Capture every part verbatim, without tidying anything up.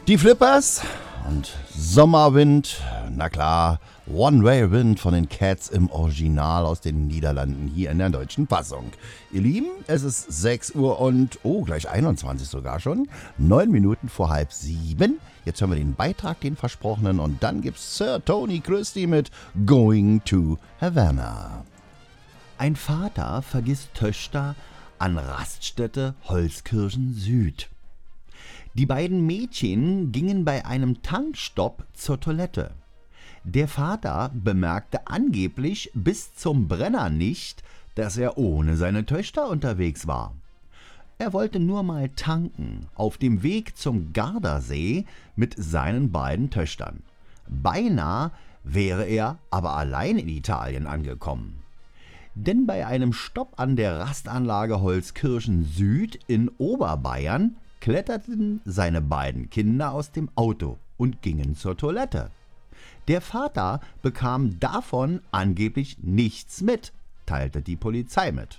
Die Flippers und Sommerwind, na klar, One Way Wind von den Cats im Original aus den Niederlanden, hier in der deutschen Fassung. Ihr Lieben, es ist sechs Uhr und, oh, gleich einundzwanzig sogar schon, neun Minuten vor halb sieben. Jetzt hören wir den Beitrag, den versprochenen, und dann gibt's Sir Tony Christie mit Going to Havana. Ein Vater vergisst Töchter an Raststätte Holzkirchen Süd. Die beiden Mädchen gingen bei einem Tankstopp zur Toilette. Der Vater bemerkte angeblich bis zum Brenner nicht, dass er ohne seine Töchter unterwegs war. Er wollte nur mal tanken, auf dem Weg zum Gardasee mit seinen beiden Töchtern. Beinahe wäre er aber allein in Italien angekommen. Denn bei einem Stopp an der Rastanlage Holzkirchen Süd in Oberbayern kletterten seine beiden Kinder aus dem Auto und gingen zur Toilette. Der Vater bekam davon angeblich nichts mit, teilte die Polizei mit.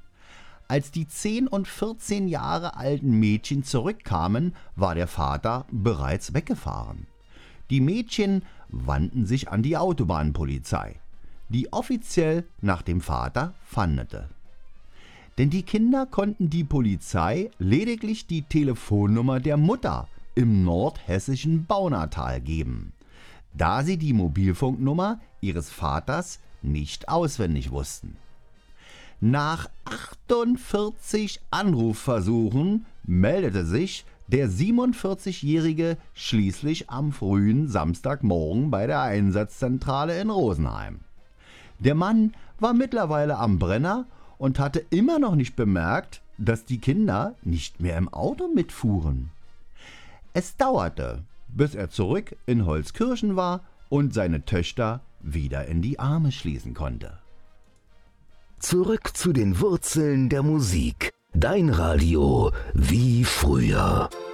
Als die zehn und vierzehn Jahre alten Mädchen zurückkamen, war der Vater bereits weggefahren. Die Mädchen wandten sich an die Autobahnpolizei, die offiziell nach dem Vater fahndete. Denn die Kinder konnten die Polizei lediglich die Telefonnummer der Mutter im nordhessischen Baunatal geben, da sie die Mobilfunknummer ihres Vaters nicht auswendig wussten. Nach achtundvierzig Anrufversuchen meldete sich der siebenundvierzigjährige schließlich am frühen Samstagmorgen bei der Einsatzzentrale in Rosenheim. Der Mann war mittlerweile am Brenner und hatte immer noch nicht bemerkt, dass die Kinder nicht mehr im Auto mitfuhren. Es dauerte, bis er zurück in Holzkirchen war und seine Töchter wieder in die Arme schließen konnte. Zurück zu den Wurzeln der Musik. Dein Radio wie früher.